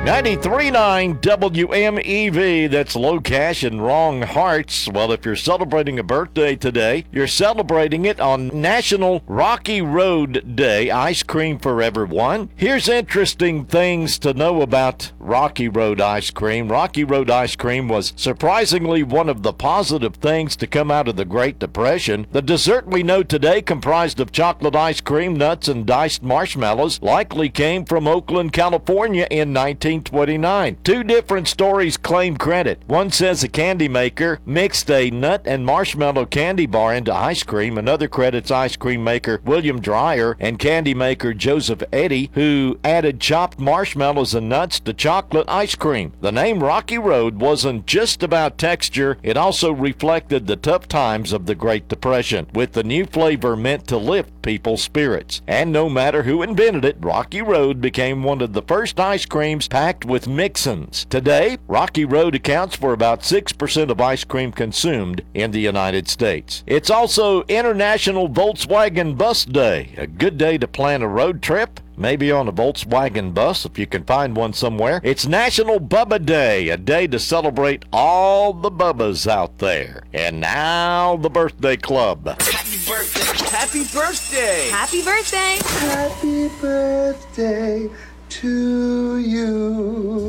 93.9 WMEV, that's Low Cash and Wrong Hearts. Well, if you're celebrating a birthday today, you're celebrating it on National Rocky Road Day, ice cream for everyone. Here's interesting things to know about Rocky Road ice cream. Rocky Road ice cream was surprisingly one of the positive things to come out of the Great Depression. The dessert we know today, comprised of chocolate ice cream, nuts, and diced marshmallows, likely came from Oakland, California in 1929. Two different stories claim credit. One says a candy maker mixed a nut and marshmallow candy bar into ice cream. Another credits ice cream maker William Dreyer and candy maker Joseph Eddy, who added chopped marshmallows and nuts to chocolate ice cream. The name Rocky Road wasn't just about texture, it also reflected the tough times of the Great Depression, with the new flavor meant to lift people's spirits. And no matter who invented it, Rocky Road became one of the first ice creams packed with mix-ins. Today, Rocky Road accounts for about 6% of ice cream consumed in the United States. It's also International Volkswagen Bus Day, a good day to plan a road trip, maybe on a Volkswagen bus if you can find one somewhere. It's National Bubba Day, a day to celebrate all the Bubbas out there. And now, the Birthday Club. Happy birthday! Happy birthday! Happy birthday! Happy birthday to you.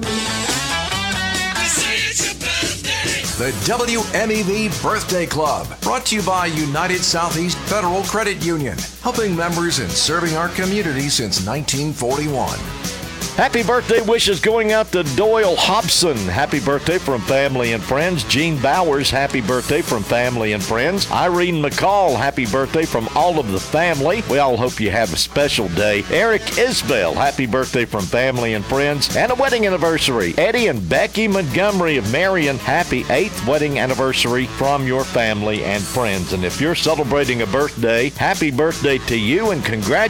The WMEV Birthday Club, brought to you by United Southeast Federal Credit Union, helping members and serving our community since 1941. Happy birthday wishes going out to Doyle Hobson. Happy birthday from family and friends. Gene Bowers, happy birthday from family and friends. Irene McCall, happy birthday from all of the family. We all hope you have a special day. Eric Isbell, happy birthday from family and friends. And a wedding anniversary. Eddie and Becky Montgomery of Marion, happy 8th wedding anniversary from your family and friends. And if you're celebrating a birthday, happy birthday to you and congratulations